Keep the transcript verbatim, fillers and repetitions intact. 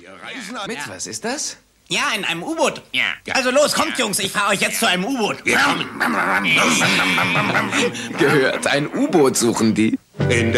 Reisen an. Mit, was ist das? Ja, in einem U-Boot. Ja. Also los, kommt, Jungs, ich fahre euch jetzt zu einem U-Boot. Wir kommen. Gehört, ein U-Boot suchen die. In